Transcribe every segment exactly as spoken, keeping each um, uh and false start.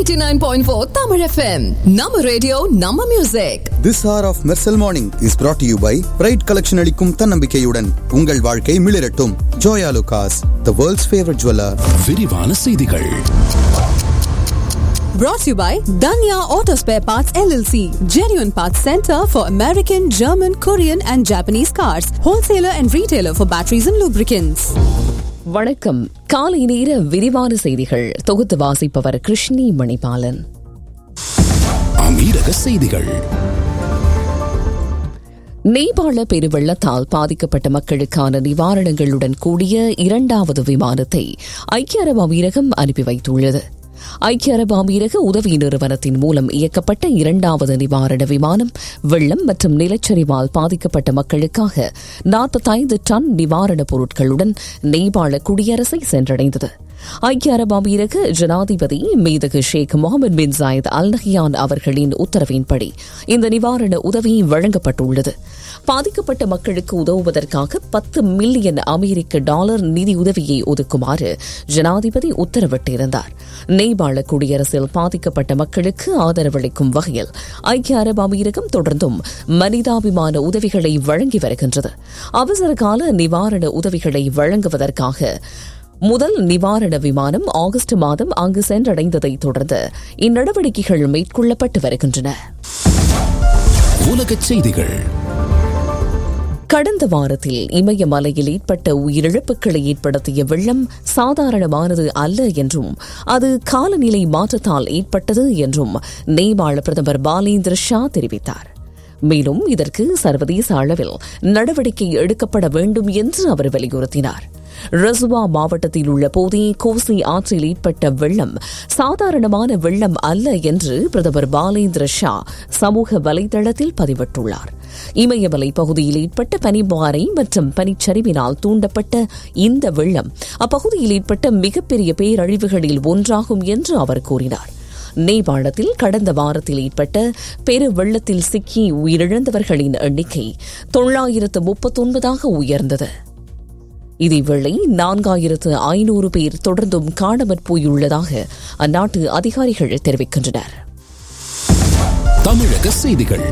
eighty-nine point four Tamil F M. Nama radio, Nama music. This hour of Mersal Morning is brought to you by Pride Collection அளிக்கும் தன்னம்பிக்கையுடன் உங்கள் வாழ்க்கை மிளிரட்டும். Joya Lucas, the world's favorite jeweler. விரிவான செய்திகள். Brought to you by Danya Auto Spare Parts L L C, genuine parts center for American, German, Korean and Japanese cars, wholesaler and retailer for batteries and lubricants. வணக்கம். காலை நேர விரிவான செய்திகள் தொகுத்து வாசிப்பவர் கிருஷ்ணி மணிபாலன். அமீரக செய்திகள். நேபாள பெருவெள்ளத்தால் பாதிக்கப்பட்ட மக்களுக்கான நிவாரணங்களுடன் கூடிய இரண்டாவது விமானத்தை ஐக்கிய அரபு அமீரகம் அனுப்பி வைத்துள்ளது. ஐக்கிய அரபு அமீரக உதவி நிறுவனத்தின் மூலம் இயக்கப்பட்ட இரண்டாவது நிவாரண விமானம் வெள்ளம் மற்றும் நிலச்சரிவால் பாதிக்கப்பட்ட மக்களுக்காக நாற்பத்தைந்து டன் நிவாரணப் பொருட்களுடன் நேபாள குடியரசை சென்றடைந்தது. ஐக்கிய அரபு அமீரக ஜனாதிபதி மேதகு ஷேக் Mohammed bin Zayed Al Nahyan அவர்களின் உத்தரவின்படி இந்த நிவாரண உதவி வழங்கப்பட்டுள்ளது. பாதிக்கப்பட்ட மக்களுக்கு உதவுவதற்காக பத்து மில்லியன் அமெரிக்க டாலர் நிதியுதவியை ஒதுக்குமாறு ஜனாதிபதி உத்தரவிட்டிருந்தார். நேபாள குடியரசில் பாதிக்கப்பட்ட மக்களுக்கு ஆதரவளிக்கும் வகையில் ஐக்கிய அரபு அமீரகம் தொடர்ந்தும் மனிதாபிமான உதவிகளை வழங்கி வருகின்றது. அவசர கால நிவாரண உதவிகளை வழங்குவதற்காக முதல் நிவாரண விமானம் ஆகஸ்ட் மாதம் அங்கு சென்றடைந்ததை தொடர்ந்து இந்நடவடிக்கைகள் மேற்கொள்ளப்பட்டு வருகின்றன. உலகச் செய்திகள். கடந்த வாரத்தில் இமயமலையில் ஏற்பட்ட உயிரிழப்புகளை ஏற்படுத்திய வெள்ளம் சாதாரணமானது அல்ல என்றும் அது காலநிலை மாற்றத்தால் ஏற்பட்டது என்றும் நேபாள பிரதமர் பாலேந்திர ஷா தெரிவித்தார். மேலும் இதற்கு சர்வதேச அளவில் நடவடிக்கை எடுக்கப்பட வேண்டும் என்று அவர் வலியுறுத்தினார். ரசுவா மாவட்டத்தில் உள்ள போதே கோசி ஆற்றில் ஏற்பட்ட வெள்ளம் சாதாரணமான வெள்ளம் அல்ல என்று பிரதமர் பாலேந்திர ஷா சமூக வலைதளத்தில் பதிவிட்டுள்ளார். இமயமலை பகுதியில் ஏற்பட்ட பனிப்பாறை மற்றும் பனிச்சரிவினால் தூண்டப்பட்ட இந்த வெள்ளம் அப்பகுதியில் ஏற்பட்ட மிகப்பெரிய பேரழிவுகளில் ஒன்றாகும் என்று அவர் கூறினார். நேபாளத்தில் கடந்த வாரத்தில் ஏற்பட்ட பெரு வெள்ளத்தில் சிக்கி உயிரிழந்தவர்களின் எண்ணிக்கை தொள்ளாயிரத்து முப்பத்தொன்பதாக உயர்ந்தது. இதேவேளை நான்காயிரத்து ஐநூறு பேர் தொடர்ந்தும் காணாமற் போயுள்ளதாக அந்நாட்டு அதிகாரிகள் தெரிவிக்கின்றனர். தமிழக செய்திகள்.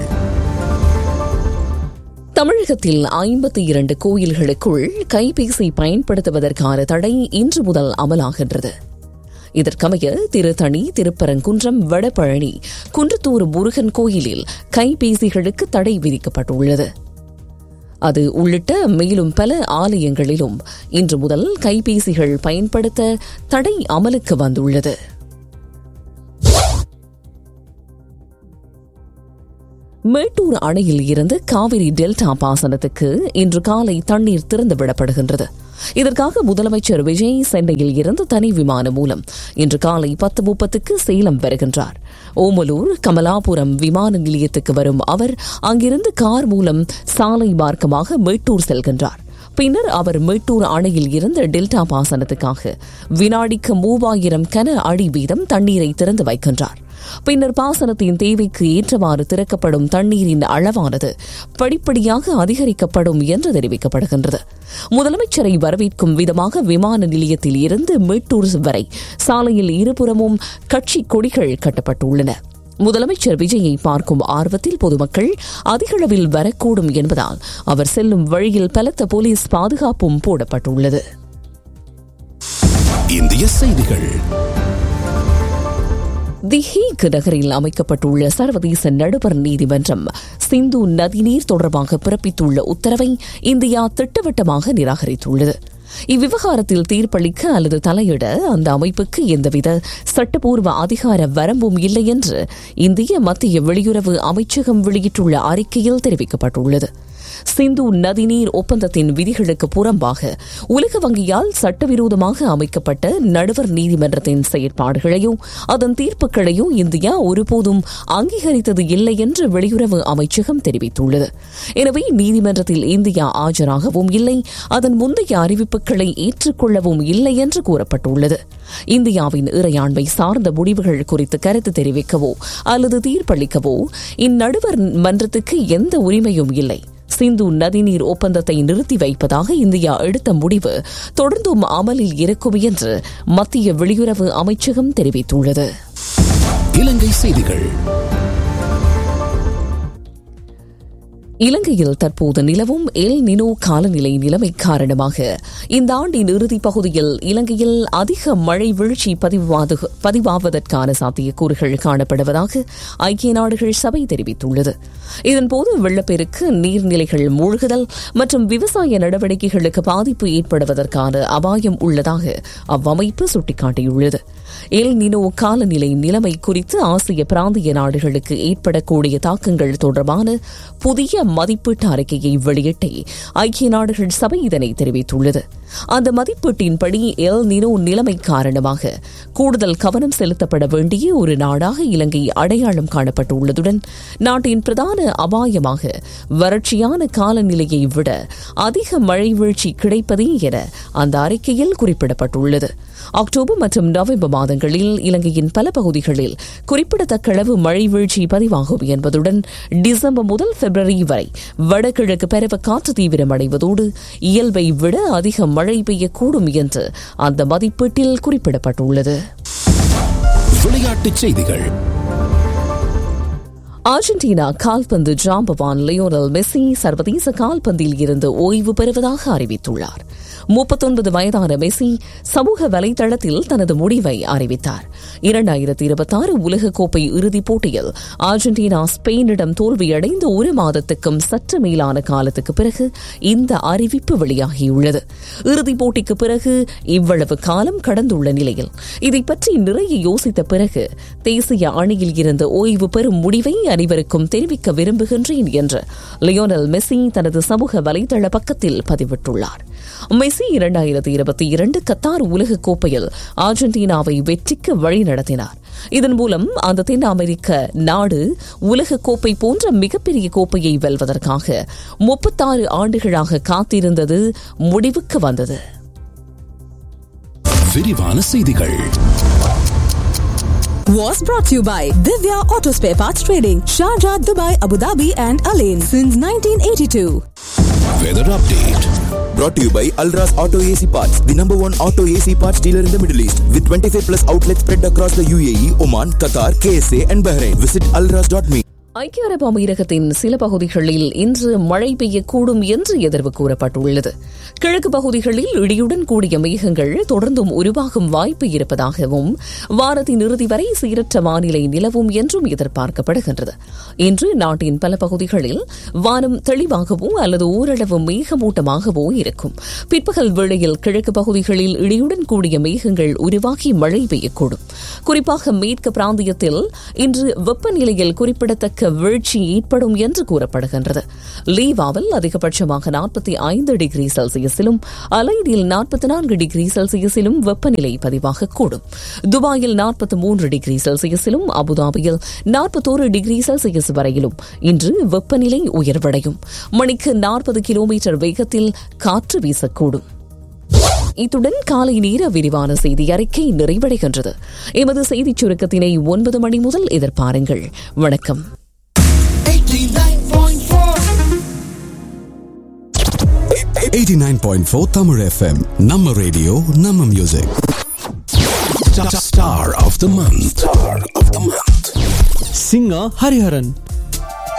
தமிழகத்தில் ஐம்பத்தி இரண்டு கோயில்களுக்குள் கைபேசி பயன்படுத்துவதற்கான தடை இன்று முதல் அமலாகின்றது. இதற்கமைய திருத்தணி, திருப்பரங்குன்றம், வடபழனி, குன்றத்தூர் முருகன் கோயிலில் கைபேசிகளுக்கு தடை விதிக்கப்பட்டுள்ளது. அது உள்ளிட்ட மேலும் பல ஆலயங்களிலும் இன்று முதல் கைபேசிகள் பயன்படுத்த தடை அமலுக்கு வந்துள்ளது. மேட்டூர் அணையில் இருந்து காவிரி டெல்டா பாசனத்துக்கு இன்று காலை தண்ணீர் திறந்துவிடப்படுகின்றது. இதற்காக முதலமைச்சர் விஜய் சென்னையில் இருந்து தனி விமானம் மூலம் இன்று காலை பத்து முப்பத்துக்கு சேலம் வருகின்றார். ஓமலூர், கமலாபுரம் விமான நிலையத்துக்கு வரும் அவர் அங்கிருந்து கார் மூலம் சாலை மார்க்கமாக மேட்டூர் செல்கின்றார். பின்னர் அவர் மேட்டூர் அணையில் இருந்து டெல்டா பாசனத்துக்காக வினாடிக்கு மூவாயிரம் கன அடி வீதம் தண்ணீரை திறந்து வைக்கின்றார். பின்னர் பாசனத்தின் தேவைக்கு ஏற்றவாறு திறக்கப்படும் தண்ணீரின் அளவானது படிப்படியாக அதிகரிக்கப்படும் என்று தெரிவிக்கப்படுகின்றது. முதலமைச்சரை வரவேற்கும் விதமாக விமான நிலையத்தில் இருந்து மேட்டூர் வரை சாலையில் இருபுறமும் கட்சி கொடிகள் கட்டப்பட்டுள்ளன. முதலமைச்சர் விஜயை பார்க்கும் ஆர்வத்தில் பொதுமக்கள் அதிகளவில் வரக்கூடும் என்பதால் அவர் செல்லும் வழியில் பலத்த போலீஸ் பாதுகாப்பும் போடப்பட்டுள்ளது. இந்திய செய்திகள். தி ஹேக் நகரில் அமைக்கப்பட்டுள்ள சர்வதேச நடுவர் நீதிமன்றம் சிந்து நதிநீர் தொடர்பாக பிறப்பித்துள்ள உத்தரவை இந்தியா திட்டவட்டமாக நிராகரித்துள்ளது. இவ்விவகாரத்தில் தீர்ப்பளிக்க அல்லது தலையிட அந்த அமைப்புக்கு எந்தவித சட்டப்பூர்வ அதிகார வரம்பும் இல்லை என்று இந்திய மத்திய வெளியுறவு அமைச்சகம் வெளியிட்டுள்ள அறிக்கையில் தெரிவிக்கப்பட்டுள்ளது. சிந்து நதிநீர் ஒப்பந்தத்தின் விதிகளுக்கு புறம்பாக உலக வங்கியால் சட்டவிரோதமாக அமைக்கப்பட்ட நடுவர் நீதிமன்றத்தின் செயற்பாடுகளையோ அதன் தீர்ப்புகளையோ இந்தியா ஒருபோதும் அங்கீகரித்தது இல்லை என்று வெளியுறவு அமைச்சகம் தெரிவித்துள்ளது. எனவே நீதிமன்றத்தில் இந்தியா ஆஜராகவும் இல்லை, அதன் முந்தைய அறிவிப்புகளை ஏற்றுக்கொள்ளவும் இல்லை என்று கூறப்பட்டுள்ளது. இந்தியாவின் இறையாண்மை சார்ந்த முடிவுகள் குறித்து கருத்து தெரிவிக்கவோ அல்லது தீர்ப்பளிக்கவோ இந்நடுவர் மன்றத்துக்கு எந்த உரிமையும் இல்லை. சிந்து நதிநீர் ஒப்பந்தத்தை நிறுத்தி வைப்பதாக இந்தியா எடுத்த முடிவு தொடர்ந்தும் அமலில் இருக்கும் என்று மத்திய வெளியுறவு அமைச்சகம் தெரிவித்துள்ளது. இலங்கை செய்திகள். இலங்கையில் தற்போது நிலவும் எல் நினோ காலநிலை நிலைமை காரணமாக இந்த ஆண்டின் இறுதிப் பகுதியில் இலங்கையில் அதிக மழை வீழ்ச்சி பதிவாவதற்கான சாத்தியக்கூறுகள் காணப்படுவதாக ஐக்கிய நாடுகள் சபை தெரிவித்துள்ளது. இதன்போது வெள்ளப்பெருக்கு, நீர்நிலைகள் மூழ்குதல் மற்றும் விவசாய நடவடிக்கைகளுக்கு பாதிப்பு ஏற்படுவதற்கான அபாயம் உள்ளதாக அவ்வமைப்பு சுட்டிக்காட்டியுள்ளது. எல் நினோ காலநிலை நிலைமை குறித்து ஆசிய பிராந்திய நாடுகளுக்கு ஏற்படக்கூடிய தாக்கங்கள் தொடர்பான புதிய மதிப்பீட்டு அறிக்கையை வெளியிட்டு ஐக்கிய நாடுகள் சபை இதனை தெரிவித்துள்ளது. அந்த மதிப்பீட்டின்படி எல் நினோ நிலைமை காரணமாக கூடுதல் கவனம் செலுத்தப்பட வேண்டிய ஒரு நாடாக இலங்கை அடையாளம் காணப்பட்டுள்ளதுடன் நாட்டின் பிரதான அபாயமாக வறட்சியான காலநிலையை விட அதிக மழை வீழ்ச்சி கிடைப்பதே என அந்த அறிக்கையில் குறிப்பிடப்பட்டுள்ளது. அக்டோபர் மற்றும் நவம்பர் மாதங்களில் இலங்கையின் பல பகுதிகளில் குறிப்பிடத்தக்க அளவு மழை வீழ்ச்சி பதிவாகும் என்பதுடன் டிசம்பர் முதல் பிப்ரவரி வரை வடகிழக்கு பருவ காற்று தீவிரமடைவதோடு இயல்பை விட அதிக மழை பெய்யக்கூடும் என்று அந்த மதிப்பீட்டில் குறிப்பிடப்பட்டுள்ளது. விளையாட்டுச் செய்திகள். அர்ஜென்டினா கால்பந்து ஜாம்பவான் லியோனல் மெஸ்ஸி சர்வதேச கால்பந்தில் இருந்து ஓய்வு பெறுவதாக அறிவித்துள்ளார். முப்பத்தொன்பது வயதான மெஸ்ஸி சமூக வலைதளத்தில் தனது முடிவை அறிவித்தார். இரண்டாயிரத்தி இருபத்தி ஆறு உலகக்கோப்பை இறுதிப் போட்டியில் அர்ஜென்டினா ஸ்பெயினிடம் தோல்வியடைந்த ஒரு மாதத்துக்கும் சற்று மேலான காலத்துக்கு பிறகு இந்த அறிவிப்பு வெளியாகியுள்ளது. இறுதிப் போட்டிக்கு பிறகு இவ்வளவு காலம் கடந்துள்ள நிலையில் இதை பற்றி நிறைய யோசித்த பிறகு தேசிய அணியில் இருந்து ஓய்வு பெறும் முடிவை அனைவருக்கும் தெரிவிக்க விரும்புகின்றேன் என்று லியோனல் மெஸ்ஸி தனது சமூக வலைதள பக்கத்தில் பதிவிட்டுள்ளார். மெஸ்ஸி இரண்டாயிரத்தி இருபத்தி இரண்டு கத்தார் உலக கோப்பையில் அர்ஜென்டினாவை வெற்றிக்கு வழிநடத்தினார். இதன் மூலம் அந்த தென் அமெரிக்க நாடு உலக கோப்பை போன்ற மிகப்பெரிய கோப்பையை வெல்வதற்காக முப்பத்தாறு ஆண்டுகளாக காத்திருந்தது முடிவுக்கு வந்தது. விரிவான செய்திகள். Was brought to you by Divya Auto Spare Parts Trading, Sharjah, Dubai, Abu Dhabi and Alain since nineteen eighty-two. Weather update. Brought to you by Alras Auto A C Parts, the number one auto A C parts dealer in the Middle East, with twenty-five plus outlets spread across the U A E, Oman, Qatar, K S A and Bahrain. Visit alras dot me. ஐக்கிய அரபு அமீரகத்தின் சில பகுதிகளில் இன்று மழை பெய்யக்கூடும் என்று எதிர்வு கூறப்பட்டுள்ளது. கிழக்கு பகுதிகளில் இடியுடன் கூடிய மேகங்கள் தொடர்ந்தும் உருவாகும் வாய்ப்பு இருப்பதாகவும் வாரத்தின் இறுதி வரை சீரற்ற வானிலை நிலவும் என்றும் எதிர்பார்க்கப்படுகின்றது. இன்று நாட்டின் பல பகுதிகளில் வானம் தெளிவாகவோ அல்லது ஓரளவு மேகமூட்டமாகவோ இருக்கும். பிற்பகல் வேளையில் கிழக்கு பகுதிகளில் இடியுடன் கூடிய மேகங்கள் உருவாகி மழை பெய்யக்கூடும். குறிப்பாக மேற்கு பிராந்தியத்தில் இன்று வெப்பநிலையில் குறிப்பிடத்தக்க வீழ்ச்சி ஏற்படும் என்று கூறப்படுகின்றது. லீவாவில் அதிகபட்சமாக நாற்பத்தி ஐந்து டிகிரி செல்சியஸிலும் அலைனில் நாற்பத்தி நான்கு டிகிரி செல்சியஸிலும் வெப்பநிலை பதிவாகக்கூடும். துபாயில் நாற்பத்தி மூன்று டிகிரி செல்சியஸிலும் அபுதாபியில் நாற்பத்தோரு டிகிரி செல்சியஸ் வரையிலும் இன்று வெப்பநிலை உயர்வடையும். மணிக்கு நாற்பது கிலோமீட்டர் வேகத்தில் காற்று வீசக்கூடும். இத்துடன் காலை நேர விரிவான செய்தி அறிக்கை நிறைவடைகின்றது. எமது செய்திச் சுருக்கத்தினை ஒன்பது மணி முதல் எதிர்பாருங்கள். வணக்கம். eighty-nine point four Tamil F M. நம்ம ரேடியோ, நம்ம music. Star of the month. Star of the month. Singer Hariharan.